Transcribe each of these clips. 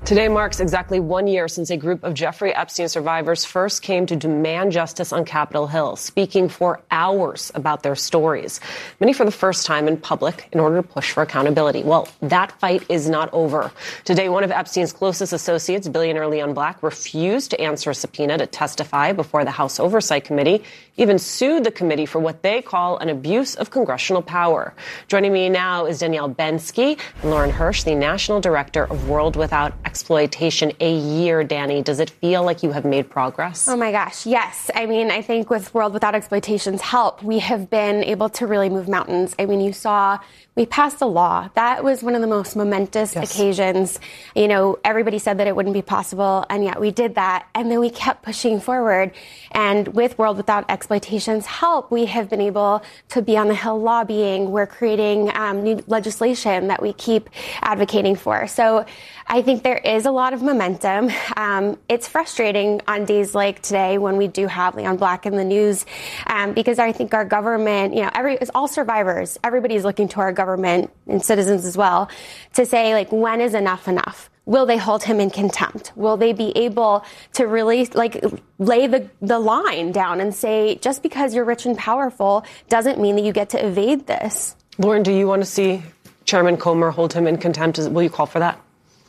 Today marks exactly 1 year since a group of Jeffrey Epstein survivors first came to demand justice on Capitol Hill, speaking for hours about their stories, many for the first time in public in order to push for accountability. Well, that fight is not over. Today, one of Epstein's closest associates, billionaire Leon Black, refused to answer a subpoena to testify before the House Oversight Committee, even sued the committee for what they call an abuse of congressional power. Joining me now is Danielle Bensky and Lauren Hirsch, the National Director of World Without Exploitation. A year, Danny. Does it feel like you have made progress? Oh my gosh, yes. I mean, I think with World Without Exploitation's help, we have been able to really move mountains. I mean, you saw we passed a law. That was one of the most momentous occasions. You know, everybody said that it wouldn't be possible, and yet we did that. And then we kept pushing forward. And with World Without Exploitation's help, we have been able to be on the Hill lobbying. We're creating new legislation that we keep advocating for. So I think there is a lot of momentum. It's frustrating on days like today when we do have Leon Black in the news, because I think our government, you know, it's all survivors. Everybody's looking to our government and citizens as well to say, like, when is enough enough? Will they hold him in contempt? Will they be able to really lay the line down and say, just because you're rich and powerful doesn't mean that you get to evade this? Lauren, do you want to see Chairman Comer hold him in contempt? Will you call for that?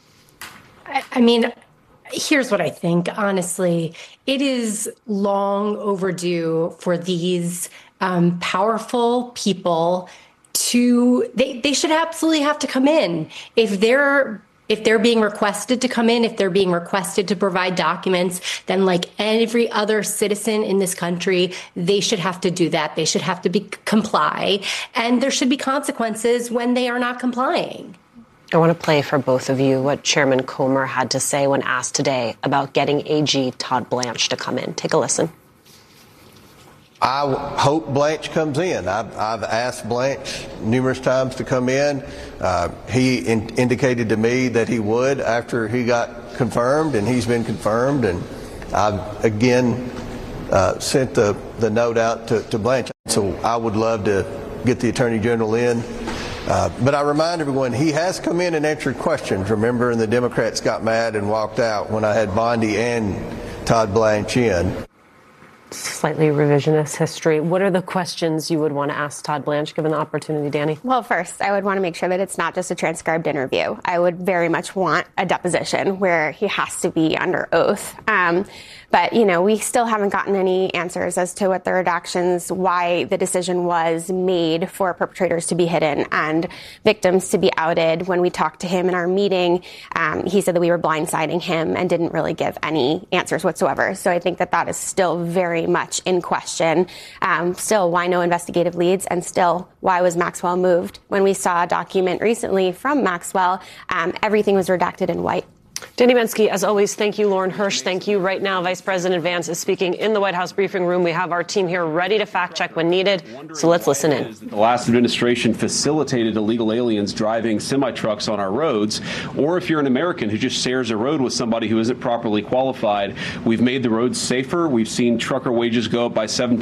I mean, here's what I think. Honestly, it is long overdue for these powerful people they should absolutely have to come in. If they're being requested to come in, if they're being requested to provide documents, then like every other citizen in this country, they should have to do that. They should have to comply. And there should be consequences when they are not complying. I want to play for both of you what Chairman Comer had to say when asked today about getting AG Todd Blanche to come in. Take a listen. I hope Blanche comes in. I've asked Blanche numerous times to come in. He indicated to me that he would after he got confirmed, and he's been confirmed. And I've again sent the note out to Blanche. So I would love to get the Attorney General in. But I remind everyone, he has come in and answered questions. Remember, and the Democrats got mad and walked out when I had Bondi and Todd Blanche in. Slightly revisionist history. What are the questions you would want to ask Todd Blanche, given the opportunity, Danny? Well, first, I would want to make sure that it's not just a transcribed interview. I would very much want a deposition where he has to be under oath. But, you know, we still haven't gotten any answers as to what the redactions, why the decision was made for perpetrators to be hidden and victims to be outed. When we talked to him in our meeting, he said that we were blindsiding him and didn't really give any answers whatsoever. So I think that is still very much in question. Still, why no investigative leads? And still, why was Maxwell moved? When we saw a document recently from Maxwell, everything was redacted in white. Danny Bensky, as always, thank you. Lauren Hirsch, thank you. Right now, Vice President Vance is speaking in the White House briefing room. We have our team here ready to fact check when needed. So let's listen in. The last administration facilitated illegal aliens driving semi-trucks on our roads. Or if you're an American who just shares a road with somebody who isn't properly qualified, we've made the roads safer. We've seen trucker wages go up by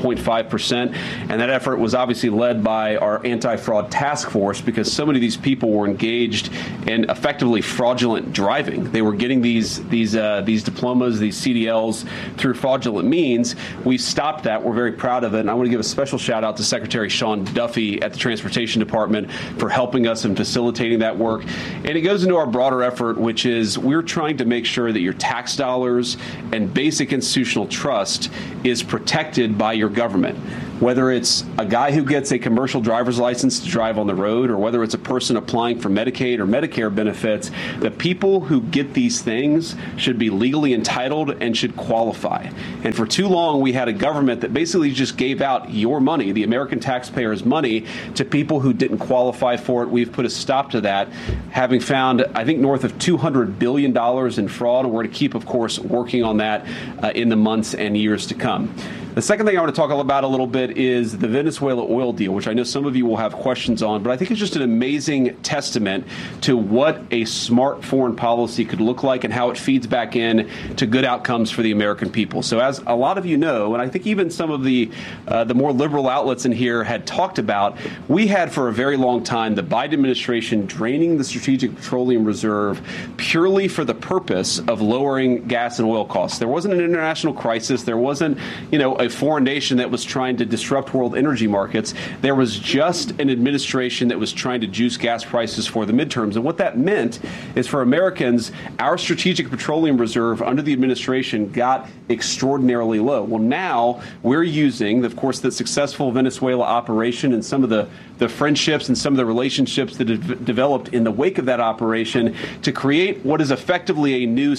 7.5%. And that effort was obviously led by our anti-fraud task force, because so many of these people were engaged in effectively fraudulent driving. They were getting these diplomas, these CDLs through fraudulent means. We stopped that. We're very proud of it. And I want to give a special shout out to Secretary Sean Duffy at the Transportation Department for helping us and facilitating that work. And it goes into our broader effort, which is we're trying to make sure that your tax dollars and basic institutional trust is protected by your government. Whether it's a guy who gets a commercial driver's license to drive on the road, or whether it's a person applying for Medicaid or Medicare benefits, the people who get these things should be legally entitled and should qualify. And for too long, we had a government that basically just gave out your money, the American taxpayers' money, to people who didn't qualify for it. We've put a stop to that, having found, I think, north of $200 billion in fraud. And we're going to keep, of course, working on that in the months and years to come. The second thing I want to talk about a little bit is the Venezuela oil deal, which I know some of you will have questions on, but I think it's just an amazing testament to what a smart foreign policy could look like and how it feeds back in to good outcomes for the American people. So as a lot of you know, and I think even some of the more liberal outlets in here had talked about, we had for a very long time the Biden administration draining the Strategic Petroleum Reserve purely for the purpose of lowering gas and oil costs. There wasn't an international crisis. There wasn't, a foreign nation that was trying to disrupt world energy markets. There was just an administration that was trying to juice gas prices for the midterms. And what that meant is for Americans, our Strategic Petroleum Reserve under the administration got extraordinarily low. Well, now we're using, of course, the successful Venezuela operation and some of the friendships and some of the relationships that have developed in the wake of that operation to create what is effectively a new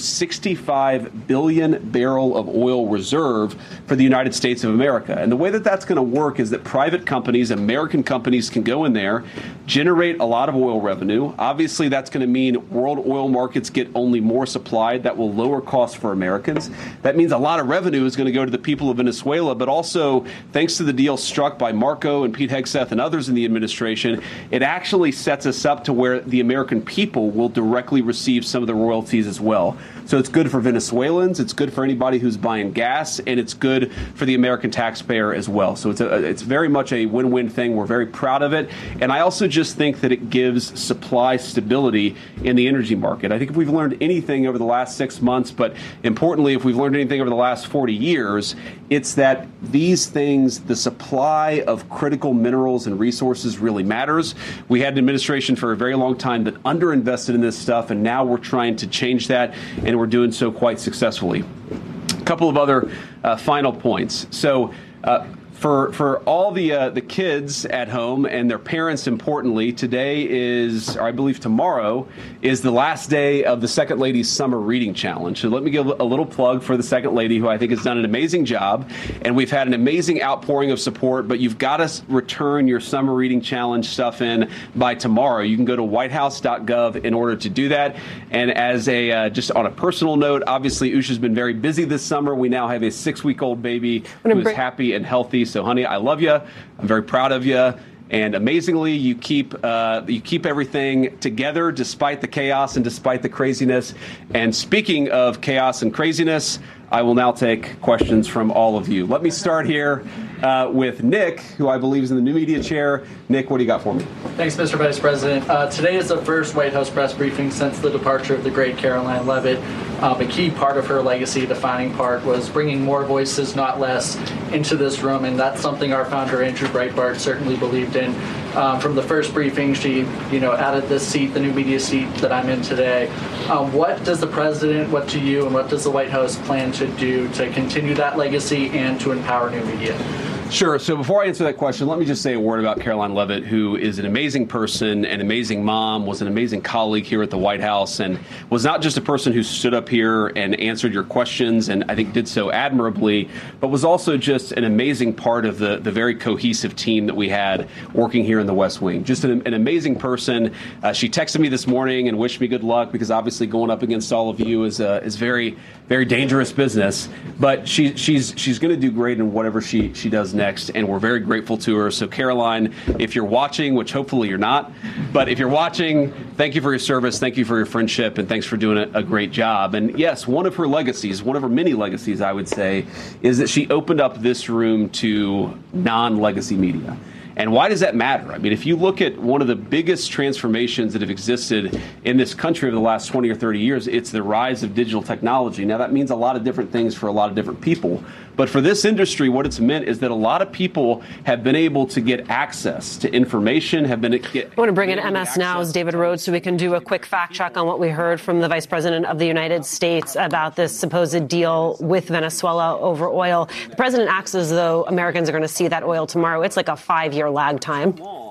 65 billion barrel of oil reserve for the United States of America. And the way that that's going to work is that private companies, American companies, can go in there, generate a lot of oil revenue. Obviously, that's going to mean world oil markets get only more supplied. That will lower costs for Americans. That means a lot of revenue is going to go to the people of Venezuela, but also, thanks to the deal struck by Marco and Pete Hegseth and others in the administration, it actually sets us up to where the American people will directly receive some of the royalties as well. So it's good for Venezuelans, it's good for anybody who's buying gas, and it's good for the American taxpayer as well. So it's very much a win-win thing. We're very proud of it. And I also just think that it gives supply stability in the energy market. I think if we've learned anything over the last 6 months, but importantly, if we've learned anything over the last 40 years, it's that these things, the supply of critical minerals and resources really matters. We had an administration for a very long time that underinvested in this stuff, and now we're trying to change that, and we're doing so quite successfully. A couple of other final points. So for all the kids at home and their parents, importantly, today is, or I believe tomorrow, is the last day of the Second Lady's Summer Reading Challenge. So let me give a little plug for the Second Lady, who I think has done an amazing job. And we've had an amazing outpouring of support, but you've got to return your Summer Reading Challenge stuff in by tomorrow. You can go to whitehouse.gov in order to do that. And as just on a personal note, obviously, Usha's been very busy this summer. We now have a 6-week-old baby who is happy and healthy. So, honey, I love you. I'm very proud of you. And amazingly, you keep everything together despite the chaos and despite the craziness. And speaking of chaos and craziness, I will now take questions from all of you. Let me start here with Nick, who I believe is in the new media chair. Nick, what do you got for me? Thanks, Mr. Vice President. Today is the first White House press briefing since the departure of the great Caroline Leavitt. A key part of her legacy, defining part, was bringing more voices, not less, into this room, and that's something our founder, Andrew Breitbart, certainly believed in. From the first briefing, she, added this seat, the new media seat that I'm in today. What does the president, what do you, and what does the White House plan to do to continue that legacy and to empower new media? Sure. So before I answer that question, let me just say a word about Caroline Leavitt, who is an amazing person, an amazing mom, was an amazing colleague here at the White House, and was not just a person who stood up here and answered your questions, and I think did so admirably, but was also just an amazing part of the very cohesive team that we had working here in the West Wing. Just an amazing person. She texted me this morning and wished me good luck, because obviously going up against all of you is very, very dangerous business. But she's going to do great in whatever she does next, and we're very grateful to her. So Caroline, if you're watching, which hopefully you're not, but if you're watching, thank you for your service, thank you for your friendship, and thanks for doing a great job. And yes, one of her legacies, one of her many legacies, I would say, is that she opened up this room to non-legacy media. And why does that matter? I mean, if you look at one of the biggest transformations that have existed in this country over the last 20 or 30 years, it's the rise of digital technology. Now, that means a lot of different things for a lot of different people. But for this industry, what it's meant is that a lot of people have been able to get access to information, I want to bring in MS Now's David Rhodes so we can do a quick fact check on what we heard from the Vice President of the United States about this supposed deal with Venezuela over oil. The president acts as though Americans are going to see that oil tomorrow. It's like a 5-year lag time.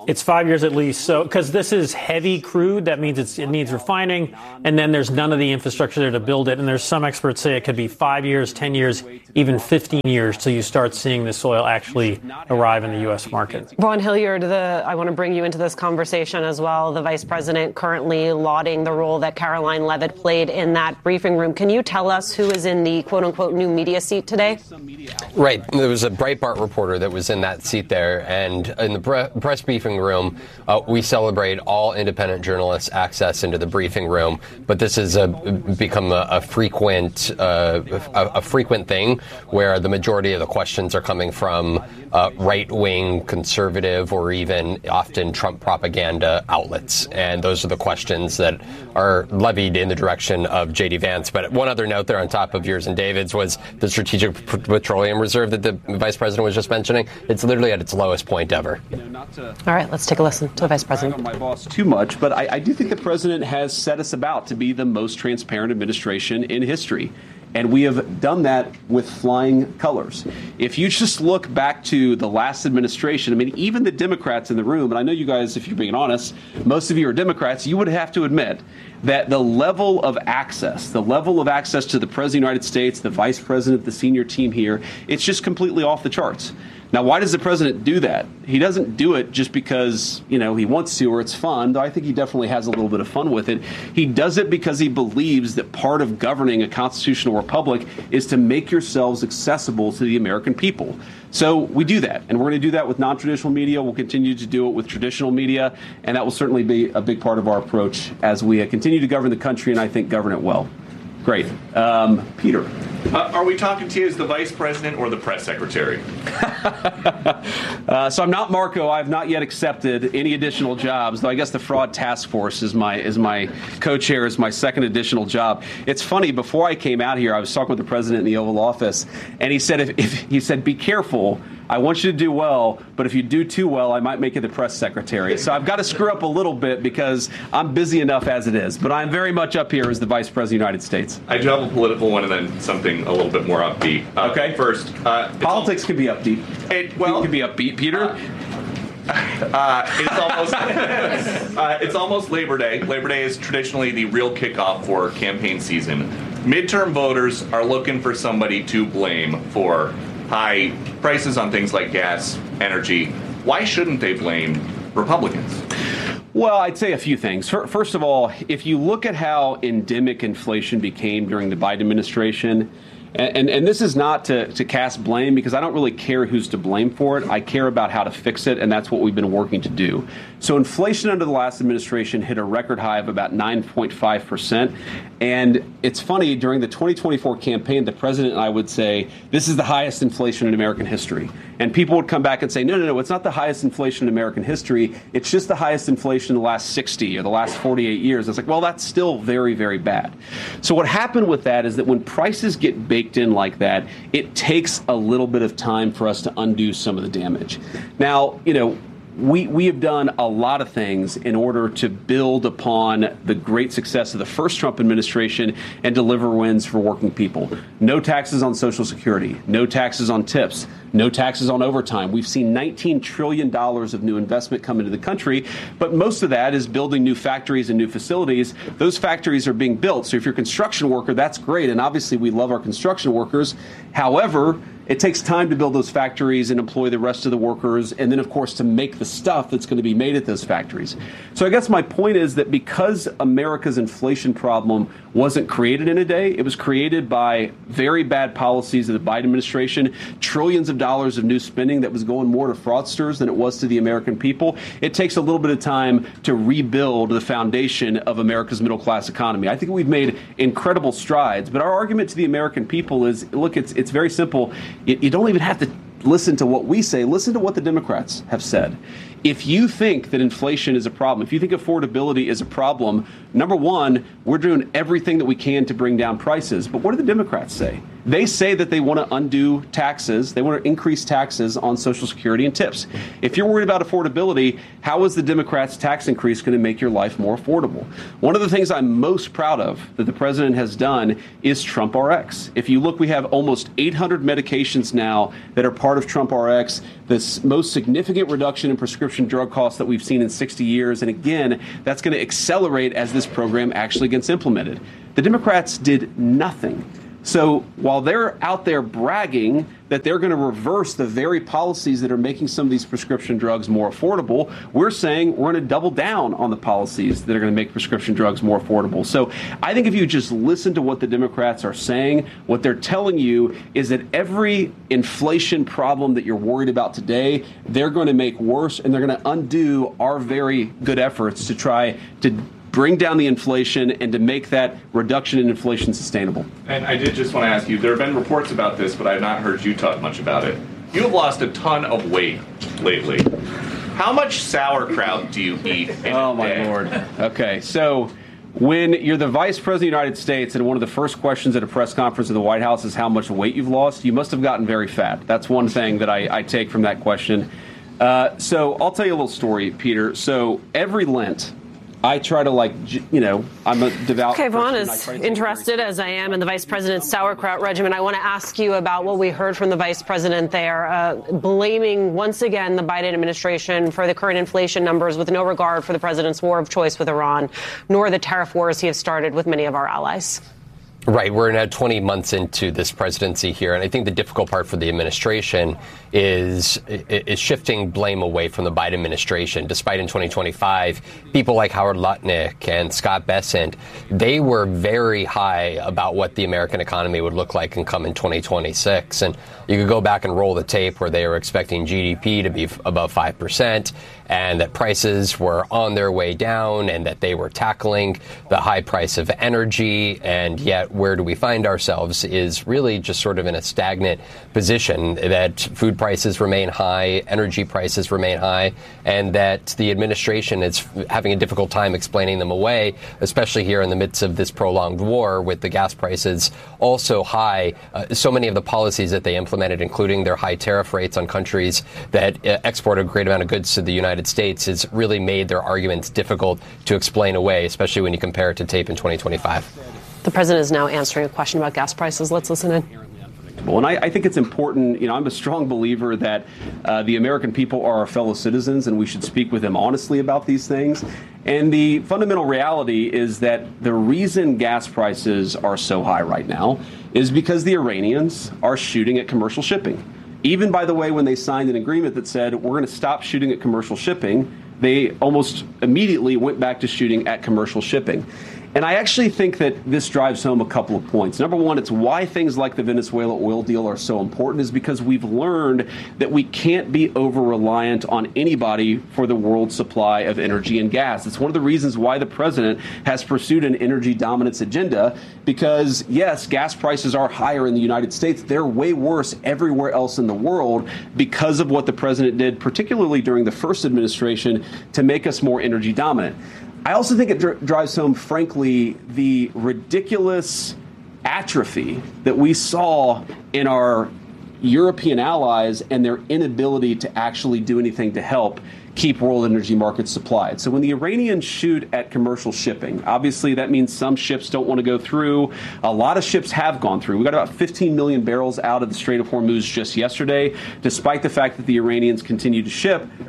It's 5 years at least. So, because this is heavy crude, that means it needs refining, and then there's none of the infrastructure there to build it. And there's some experts say it could be 5 years, 10 years, even 15 years till you start seeing this oil actually arrive in the U.S. market. Vaughn Hilliard, I want to bring you into this conversation as well. The vice president currently lauding the role that Caroline Leavitt played in that briefing room. Can you tell us who is in the quote-unquote new media seat today? Right. There was a Breitbart reporter that was in that seat there. And in the press briefing room, we celebrate all independent journalists' access into the briefing room. But this has become a frequent thing where the majority of the questions are coming from right-wing, conservative, or even often Trump propaganda outlets. And those are the questions that are levied in the direction of J.D. Vance. But one other note there on top of yours and David's was the Strategic Petroleum Reserve that the vice president was just mentioning. It's literally at its lowest point ever. All right, let's take a listen to the vice president. I don't my boss too much, but I do think the president has set us about to be the most transparent administration in history. And we have done that with flying colors. If you just look back to the last administration, I mean, even the Democrats in the room, and I know you guys, if you're being honest, most of you are Democrats, you would have to admit that the level of access to the President of the United States, the Vice President, the senior team here, it's just completely off the charts. Now, why does the president do that? He doesn't do it just because, he wants to or it's fun, though I think he definitely has a little bit of fun with it. He does it because he believes that part of governing a constitutional republic is to make yourselves accessible to the American people. So we do that, and we're going to do that with non-traditional media. We'll continue to do it with traditional media, and that will certainly be a big part of our approach as we continue to govern the country and I think govern it well. Great. Peter. Are we talking to you as the vice president or the press secretary? So I'm not Marco. I've not yet accepted any additional jobs, though I guess the fraud task force is my co-chair, is my second additional job. It's funny, before I came out here, I was talking with the president in the Oval Office, and he said, he said, be careful. I want you to do well, but if you do too well, I might make you the press secretary. So I've got to screw up a little bit because I'm busy enough as it is. But I'm very much up here as the Vice President of the United States. I do have a political one and then something a little bit more upbeat. Okay. First, politics can be upbeat. It can be upbeat, Peter. It's almost Labor Day. Labor Day is traditionally the real kickoff for campaign season. Midterm voters are looking for somebody to blame for high prices on things like gas, energy. Why shouldn't they blame Republicans? Well, I'd say a few things. First of all, if you look at how endemic inflation became during the Biden administration, and this is not to cast blame because I don't really care who's to blame for it. I care about how to fix it, and that's what we've been working to do. So inflation under the last administration hit a record high of about 9.5%. And it's funny, during the 2024 campaign, the president and I would say, this is the highest inflation in American history. And people would come back and say, no, it's not the highest inflation in American history. It's just the highest inflation in the last 60 or the last 48 years. It's like, well, that's still very, very bad. So what happened with that is that when prices get baked in like that, it takes a little bit of time for us to undo some of the damage. Now, we have done a lot of things in order to build upon the great success of the first Trump administration and deliver wins for working people. No taxes on Social Security, no taxes on tips, no taxes on overtime. We've seen $19 trillion of new investment come into the country, but most of that is building new factories and new facilities. Those factories are being built. So if you're a construction worker, that's great. And obviously we love our construction workers. However, it takes time to build those factories and employ the rest of the workers, and then, of course, to make the stuff that's going to be made at those factories. So I guess my point is that because America's inflation problem wasn't created in a day, it was created by very bad policies of the Biden administration, trillions of dollars of new spending that was going more to fraudsters than it was to the American people. It takes a little bit of time to rebuild the foundation of America's middle-class economy. I think we've made incredible strides, but our argument to the American people is, look, it's very simple. You don't even have to listen to what we say. Listen to what the Democrats have said. If you think that inflation is a problem, if you think affordability is a problem, number one, we're doing everything that we can to bring down prices. But what do the Democrats say? They say that they want to undo taxes. They want to increase taxes on Social Security and tips. If you're worried about affordability, how is the Democrats' tax increase going to make your life more affordable? One of the things I'm most proud of that the president has done is Trump RX. If you look, we have almost 800 medications now that are part of Trump RX, this most significant reduction in prescription drug costs that we've seen in 60 years. And again, that's going to accelerate as this program actually gets implemented. The Democrats did nothing. So while they're out there bragging that they're going to reverse the very policies that are making some of these prescription drugs more affordable, we're saying we're going to double down on the policies that are going to make prescription drugs more affordable. So I think if you just listen to what the Democrats are saying, what they're telling you is that every inflation problem that you're worried about today, they're going to make worse, and they're going to undo our very good efforts to try to bring down the inflation and to make that reduction in inflation sustainable. And I did just want to ask you, there have been reports about this, but I've not heard you talk much about it. You have lost a ton of weight lately. How much sauerkraut do you eat in a day? Oh, my Lord. Okay, so when you're the vice president of the United States and one of the first questions at a press conference in the White House is how much weight you've lost, you must have gotten very fat. That's one thing that I take from that question. So I'll tell you a little story, Peter. So every Lent, I try to, I'm a devout Okay, Vaughn, Christian. as interested as I am in the vice president's sauerkraut regimen, I want to ask you about what we heard from the vice president there, blaming once again the Biden administration for the current inflation numbers with no regard for the president's war of choice with Iran, nor the tariff wars he has started with many of our allies. Right. We're now 20 months into this presidency here. And I think the difficult part for the administration is shifting blame away from the Biden administration. Despite in 2025, people like Howard Lutnick and Scott Bessent, they were very high about what the American economy would look like and come in 2026. And you could go back and roll the tape where they were expecting GDP to be above 5%. And that prices were on their way down and that they were tackling the high price of energy. And yet, where do we find ourselves is really just sort of in a stagnant position, that food prices remain high, energy prices remain high, and that the administration is having a difficult time explaining them away, especially here in the midst of this prolonged war with the gas prices also high. So many of the policies that they implemented, including their high tariff rates on countries that export a great amount of goods to the United States, has really made their arguments difficult to explain away, especially when you compare it to tape in 2025. The president is now answering a question about gas prices. Let's listen in. And I think it's important, I'm a strong believer that the American people are our fellow citizens and we should speak with them honestly about these things. And the fundamental reality is that the reason gas prices are so high right now is because the Iranians are shooting at commercial shipping. Even, by the way, when they signed an agreement that said we're going to stop shooting at commercial shipping, they almost immediately went back to shooting at commercial shipping. And I actually think that this drives home a couple of points. Number one, it's why things like the Venezuela oil deal are so important is because we've learned that we can't be over-reliant on anybody for the world supply of energy and gas. It's one of the reasons why the president has pursued an energy dominance agenda because, yes, gas prices are higher in the United States. They're way worse everywhere else in the world because of what the president did, particularly during the first administration, to make us more energy dominant. I also think it drives home, frankly, the ridiculous atrophy that we saw in our European allies and their inability to actually do anything to help keep world energy markets supplied. So when the Iranians shoot at commercial shipping, obviously that means some ships don't want to go through. A lot of ships have gone through. We got about 15 million barrels out of the Strait of Hormuz just yesterday, despite the fact that the Iranians continue to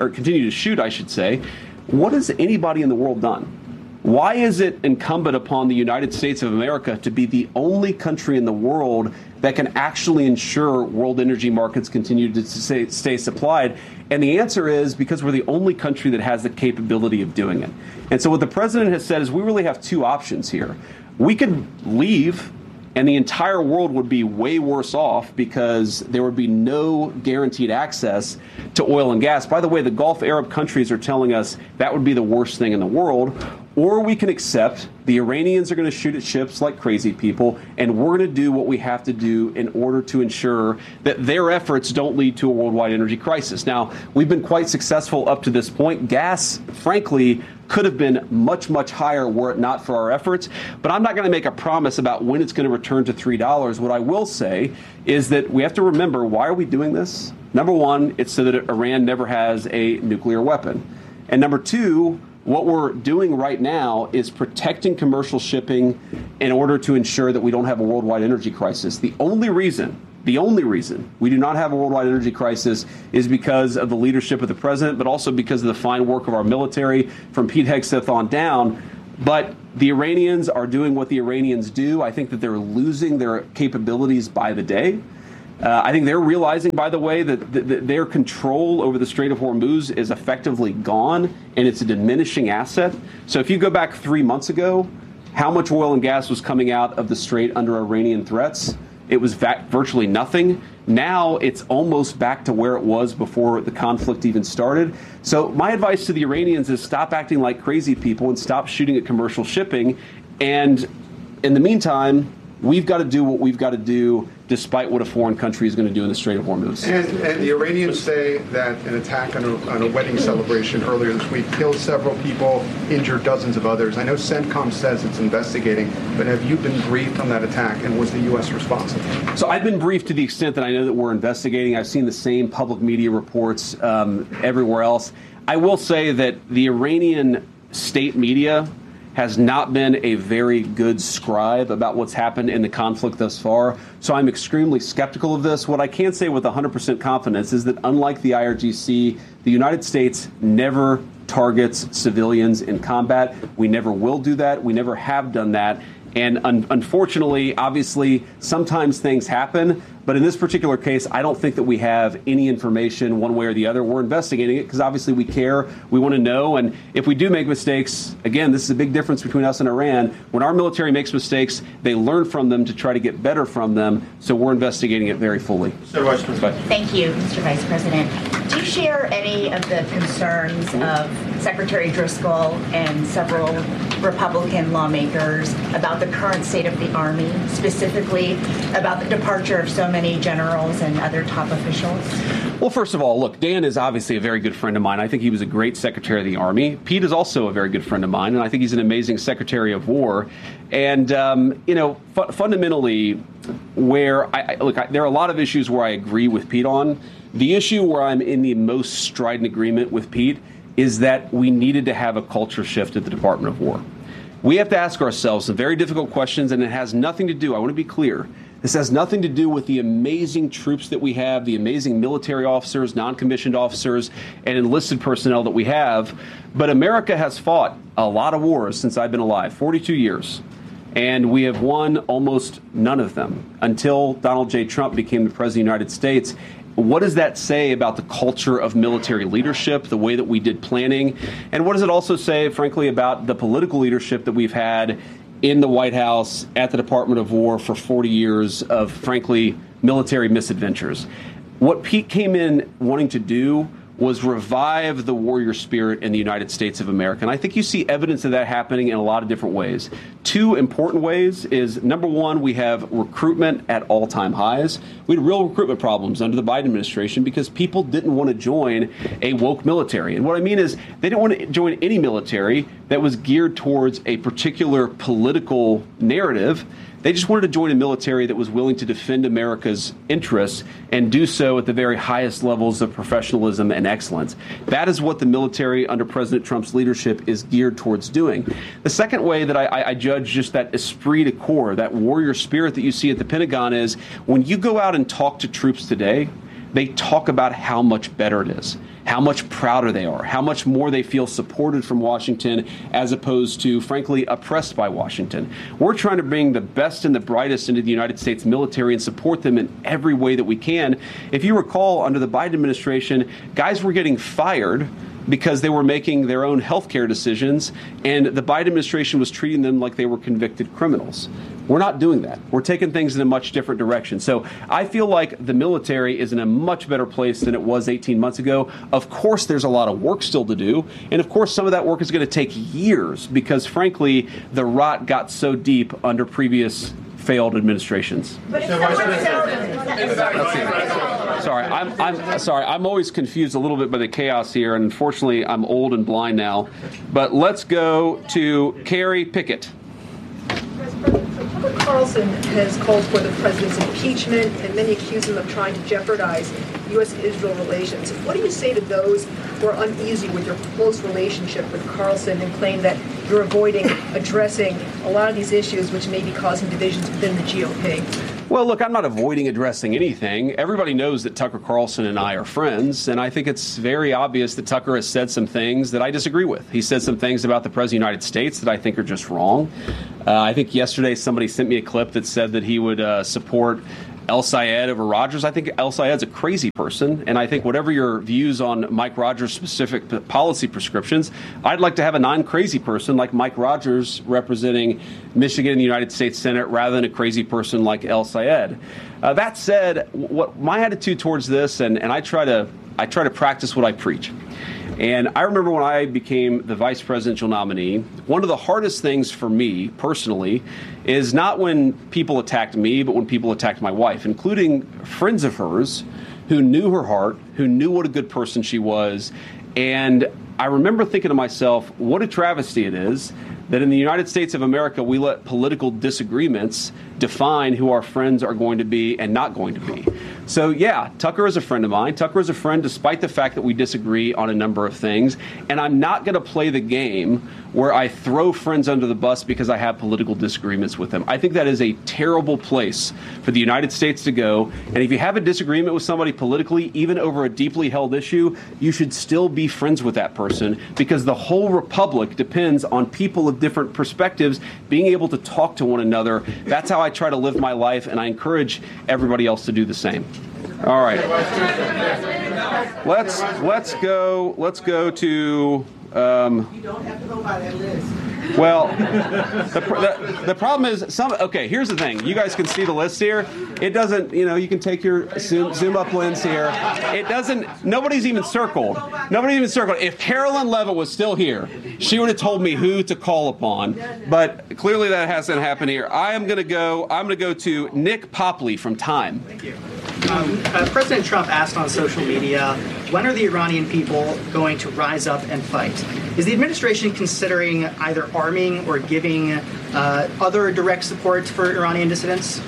shoot, I should say. What has anybody in the world done? Why is it incumbent upon the United States of America to be the only country in the world that can actually ensure world energy markets continue to stay supplied? And the answer is because we're the only country that has the capability of doing it. And so what the president has said is we really have two options here. We could leave and the entire world would be way worse off because there would be no guaranteed access to oil and gas. By the way, the Gulf Arab countries are telling us that would be the worst thing in the world. Or we can accept the Iranians are going to shoot at ships like crazy people, and we're going to do what we have to do in order to ensure that their efforts don't lead to a worldwide energy crisis. Now, we've been quite successful up to this point. Gas, frankly, could have been much, much higher were it not for our efforts. But I'm not going to make a promise about when it's going to return to $3. What I will say is that we have to remember, why are we doing this? Number one, it's so that Iran never has a nuclear weapon. And number two, what we're doing right now is protecting commercial shipping in order to ensure that we don't have a worldwide energy crisis. The only reason we do not have a worldwide energy crisis is because of the leadership of the president, but also because of the fine work of our military from Pete Hegseth on down. But the Iranians are doing what the Iranians do. I think that they're losing their capabilities by the day. I think they're realizing, by the way, that their control over the Strait of Hormuz is effectively gone, and it's a diminishing asset. So if you go back 3 months ago, how much oil and gas was coming out of the Strait under Iranian threats? It was virtually nothing. Now it's almost back to where it was before the conflict even started. So my advice to the Iranians is stop acting like crazy people and stop shooting at commercial shipping. And in the meantime, we've got to do what we've got to do, despite what a foreign country is going to do in the Strait of Hormuz. And the Iranians say that an attack on a wedding celebration earlier this week killed several people, injured dozens of others. I know CENTCOM says it's investigating, but have you been briefed on that attack, and was the U.S. responsible? So I've been briefed to the extent that I know that we're investigating. I've seen the same public media reports everywhere else. I will say that the Iranian state media has not been a very good scribe about what's happened in the conflict thus far. So I'm extremely skeptical of this. What I can say with 100% confidence is that unlike the IRGC, the United States never targets civilians in combat. We never will do that. We never have done that. And unfortunately, obviously, sometimes things happen. But in this particular case, I don't think that we have any information one way or the other. We're investigating it because obviously we care. We want to know. And if we do make mistakes, again, this is a big difference between us and Iran. When our military makes mistakes, they learn from them to try to get better from them. So we're investigating it very fully. Thank you, Mr. Vice President. Do you share any of the concerns of Secretary Driscoll and several Republican lawmakers about the current state of the Army, specifically about the departure of so many generals and other top officials? Well, first of all, look, Dan is obviously a very good friend of mine. I think he was a great Secretary of the Army. Pete is also a very good friend of mine, and I think he's an amazing Secretary of War. And, fundamentally, where there are a lot of issues where I agree with Pete on. The issue where I'm in the most strident agreement with Pete is that we needed to have a culture shift at the Department of War. We have to ask ourselves some very difficult questions, and it has nothing to do, I want to be clear, this has nothing to do with the amazing troops that we have, the amazing military officers, non-commissioned officers, and enlisted personnel that we have. But America has fought a lot of wars since I've been alive, 42 years. And we have won almost none of them until Donald J. Trump became the President of the United States. What does that say about the culture of military leadership, the way that we did planning? And what does it also say, frankly, about the political leadership that we've had in the White House, at the Department of War for 40 years of, frankly, military misadventures? What Pete came in wanting to do was revive the warrior spirit in the United States of America. And I think you see evidence of that happening in a lot of different ways. Two important ways is, number one, we have recruitment at all-time highs. We had real recruitment problems under the Biden administration because people didn't want to join a woke military. And what I mean is they didn't want to join any military that was geared towards a particular political narrative. They just wanted to join a military that was willing to defend America's interests and do so at the very highest levels of professionalism and excellence. That is what the military under President Trump's leadership is geared towards doing. The second way that I judge just that esprit de corps, that warrior spirit that you see at the Pentagon, is when you go out and talk to troops today, they talk about how much better it is, how much prouder they are, how much more they feel supported from Washington as opposed to, frankly, oppressed by Washington. We're trying to bring the best and the brightest into the United States military and support them in every way that we can. If you recall, under the Biden administration, guys were getting fired because they were making their own health care decisions, and the Biden administration was treating them like they were convicted criminals. We're not doing that. We're taking things in a much different direction. So I feel like the military is in a much better place than it was 18 months ago. Of course, there's a lot of work still to do. And of course, some of that work is going to take years because, frankly, the rot got so deep under previous failed administrations. But sorry. I'm sorry. I'm always confused a little bit by the chaos here, and unfortunately, I'm old and blind now. But let's go to Carrie Pickett. Tucker Carlson has called for the president's impeachment, and many accuse him of trying to jeopardize U.S.-Israel relations. What do you say to those who are uneasy with your close relationship with Carlson and claim that you're avoiding addressing a lot of these issues which may be causing divisions within the GOP? Well, look, I'm not avoiding addressing anything. Everybody knows that Tucker Carlson and I are friends, and I think it's very obvious that Tucker has said some things that I disagree with. He said some things about the President of the United States that I think are just wrong. I think yesterday somebody sent me a clip that said that he would support El Sayed over Rogers. I think El Sayed's a crazy person, and I think whatever your views on Mike Rogers' specific policy prescriptions, I'd like to have a non-crazy person like Mike Rogers representing Michigan in the United States Senate rather than a crazy person like El Sayed. That said, what my attitude towards this, and I try to practice what I preach. And I remember when I became the vice presidential nominee, one of the hardest things for me personally is not when people attacked me, but when people attacked my wife, including friends of hers who knew her heart, who knew what a good person she was. And I remember thinking to myself, what a travesty it is that in the United States of America, we let political disagreements define who our friends are going to be and not going to be. So, yeah, Tucker is a friend of mine. Tucker is a friend despite the fact that we disagree on a number of things. And I'm not going to play the game where I throw friends under the bus because I have political disagreements with them. I think that is a terrible place for the United States to go. And if you have a disagreement with somebody politically, even over a deeply held issue, you should still be friends with that person because the whole republic depends on people of different perspectives being able to talk to one another. That's how I try to live my life, and I encourage everybody else to do the same. All right. Let's go to. You don't have to go by that list. Well, the problem is here's the thing. You guys can see the list here. It doesn't, you can take your zoom up lens here. It doesn't, nobody's even circled. If Carolyn Levitt was still here, she would have told me who to call upon. But clearly that hasn't happened here. I'm going to go to Nick Popley from Time. Thank you. President Trump asked on social media, when are the Iranian people going to rise up and fight? Is the administration considering either arming or giving other direct support for Iranian dissidents?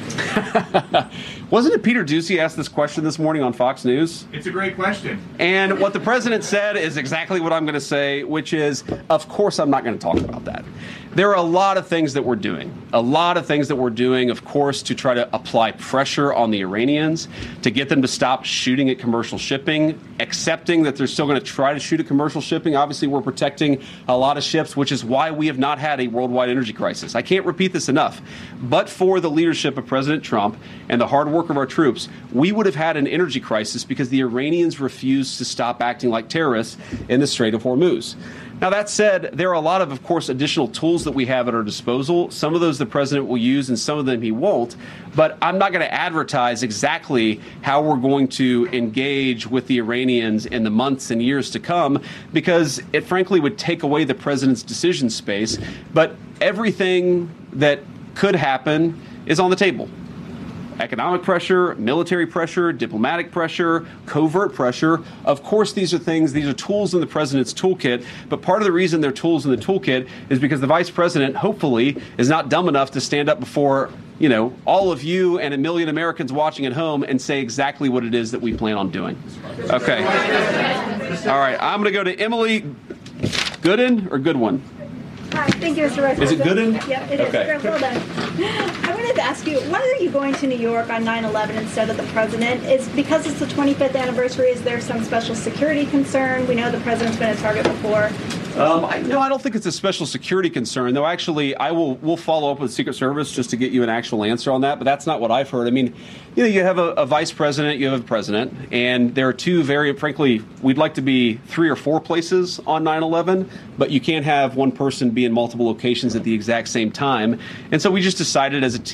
Wasn't it Peter Doocy asked this question this morning on Fox News? It's a great question. And what the president said is exactly what I'm going to say, which is, of course, I'm not going to talk about that. There are a lot of things that we're doing. Of course, to try to apply pressure on the Iranians, to get them to stop shooting at commercial shipping, accepting that they're still going to try to shoot at commercial shipping. Obviously, we're protecting a lot of ships, which is why we have not had a worldwide energy crisis. I can't repeat this enough. But for the leadership of President Trump and the hard work of our troops, we would have had an energy crisis because the Iranians refused to stop acting like terrorists in the Strait of Hormuz. Now, that said, there are a lot of course, additional tools that we have at our disposal. Some of those the president will use and some of them he won't. But I'm not going to advertise exactly how we're going to engage with the Iranians in the months and years to come because it frankly would take away the president's decision space. But everything that could happen is on the table. Economic pressure, military pressure, diplomatic pressure, covert pressure. Of course, these are tools in the president's toolkit. But part of the reason they're tools in the toolkit is because the vice president, hopefully, is not dumb enough to stand up before, all of you and a million Americans watching at home and say exactly what it is that we plan on doing. Okay. All right. I'm going to go to Emily Gooden or Goodwin. Hi, thank you, Mr. Vice President. Is it Gooden? Yep, it is. Okay. Well done. I wanted to ask you, why are you going to New York on 9/11 instead of the president? Is because it's the 25th anniversary, is there some special security concern? We know the president's been a target before. No, I don't think it's a special security concern, though. Actually, we'll follow up with the Secret Service just to get you an actual answer on that. But that's not what I've heard. I mean, you have a vice president, you have a president, and there are two frankly, we'd like to be 3 or 4 places on 9/11, but you can't have one person be in multiple locations at the exact same time. And so we just decided as a team that I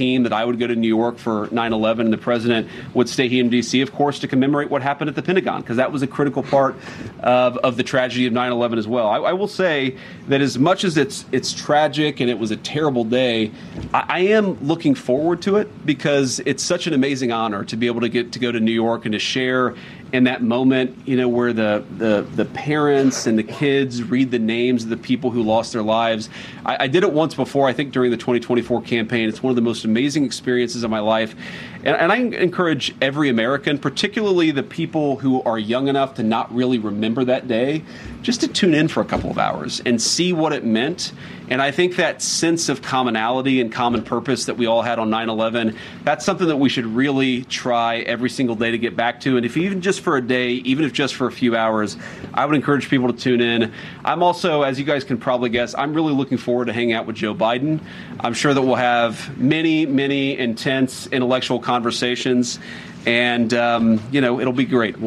would go to New York for 9/11, and the president would stay here in D.C., of course, to commemorate what happened at the Pentagon, because that was a critical part of the tragedy of 9/11 as well. I will say that as much as it's tragic and it was a terrible day, I am looking forward to it because it's such an amazing honor to be able to get to go to New York and to share in that moment, where the parents and the kids read the names of the people who lost their lives. I did it once before, I think during the 2024 campaign. It's one of the most amazing experiences of my life. And I encourage every American, particularly the people who are young enough to not really remember that day, just to tune in for a couple of hours and see what it meant. And I think that sense of commonality and common purpose that we all had on 9/11, that's something that we should really try every single day to get back to. And if even just for a day, even if just for a few hours, I would encourage people to tune in. I'm also, as you guys can probably guess, I'm really looking forward to hanging out with Joe Biden. I'm sure that we'll have many, many intense intellectual conversations. And, it'll be great.